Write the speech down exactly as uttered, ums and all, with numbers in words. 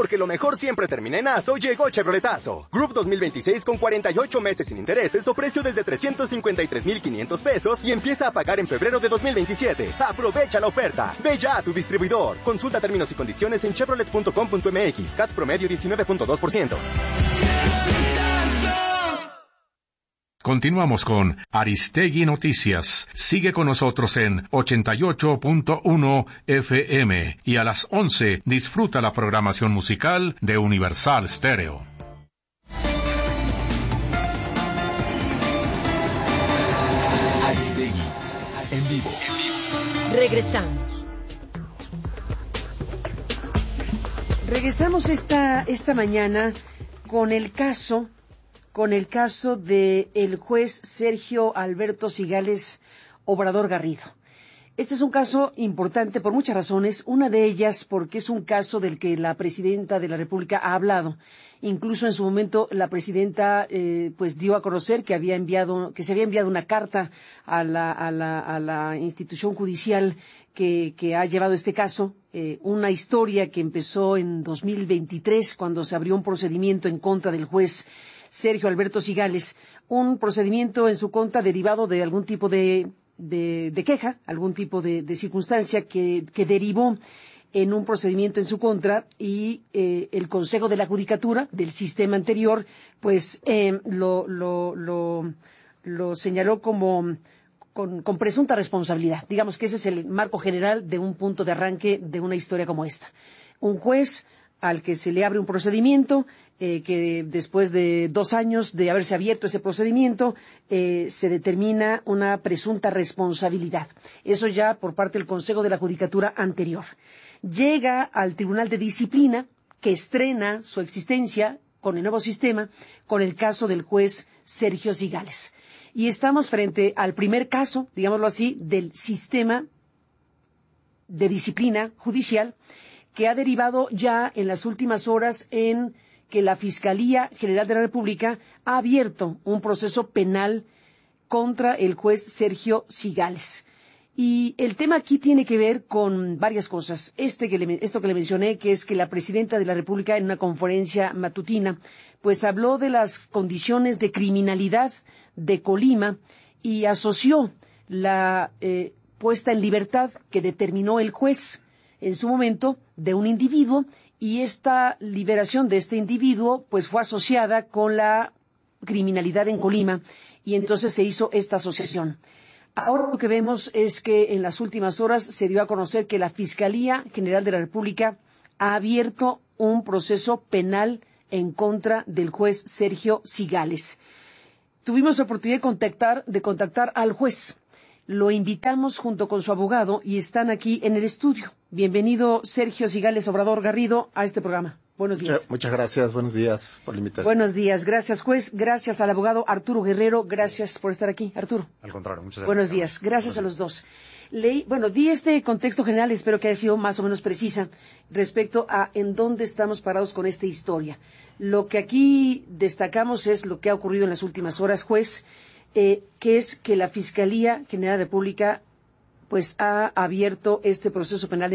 Porque lo mejor siempre termina en aso, llegó Chevroletazo. Group dos mil veintiséis con cuarenta y ocho meses sin intereses o precio desde trescientos cincuenta y tres mil quinientos pesos y empieza a pagar en febrero de dos mil veintisiete. Aprovecha la oferta. Ve ya a tu distribuidor. Consulta términos y condiciones en chevrolet punto com punto m x. C A T promedio diecinueve punto dos por ciento. Continuamos con Aristegui Noticias. Sigue con nosotros en ochenta y ocho punto uno F M y a las once disfruta la programación musical de Universal Stereo. Aristegui en vivo. Regresamos. Regresamos esta, esta mañana con el caso... con el caso de el juez Sergio Alberto Cigales Obrador Garrido. Este es un caso importante por muchas razones, una de ellas porque es un caso del que la presidenta de la República ha hablado. Incluso en su momento la presidenta eh, pues dio a conocer que había enviado, que se había enviado una carta a la, a la, a la institución judicial que, que ha llevado este caso, eh, una historia que empezó en dos mil veintitrés cuando se abrió un procedimiento en contra del juez Sergio Alberto Cigales, un procedimiento en su contra derivado de algún tipo de, de, de queja, algún tipo de, de circunstancia que, que derivó en un procedimiento en su contra y eh, el Consejo de la Judicatura del sistema anterior, pues eh, lo, lo, lo, lo señaló como con, con presunta responsabilidad. Digamos que ese es el marco general de un punto de arranque de una historia como esta. Un juez al que se le abre un procedimiento, eh, que después de dos años de haberse abierto ese procedimiento, eh, se determina una presunta responsabilidad. Eso ya por parte del Consejo de la Judicatura anterior. Llega al Tribunal de Disciplina, que estrena su existencia con el nuevo sistema, con el caso del juez Sergio Cigales. Y estamos frente al primer caso, digámoslo así, del sistema de disciplina judicial, que ha derivado ya en las últimas horas en que la Fiscalía General de la República ha abierto un proceso penal contra el juez Sergio Cigales. Y el tema aquí tiene que ver con varias cosas. Este que le, esto que le mencioné, que es que la Presidenta de la República en una conferencia matutina, pues habló de las condiciones de criminalidad de Colima y asoció la eh, puesta en libertad que determinó el juez en su momento de un individuo, y esta liberación de este individuo pues fue asociada con la criminalidad en Colima, y entonces se hizo esta asociación. Ahora lo que vemos es que en las últimas horas se dio a conocer que la Fiscalía General de la República ha abierto un proceso penal en contra del juez Sergio Cigales. Tuvimos la oportunidad de contactar, de contactar al juez. Lo invitamos junto con su abogado y están aquí en el estudio. Bienvenido, Sergio Cigales Obrador Garrido, a este programa. Buenos días. Muchas, muchas gracias, buenos días por la invitación. Buenos días, gracias juez, gracias al abogado Arturo Guerrero, gracias por estar aquí, Arturo. Al contrario, muchas gracias. Buenos días, gracias a los dos. Leí, bueno, di este contexto general, espero que haya sido más o menos precisa, respecto a en dónde estamos parados con esta historia. Lo que aquí destacamos es lo que ha ocurrido en las últimas horas, juez, eh, que es que la Fiscalía General de la República pues ha abierto este proceso penal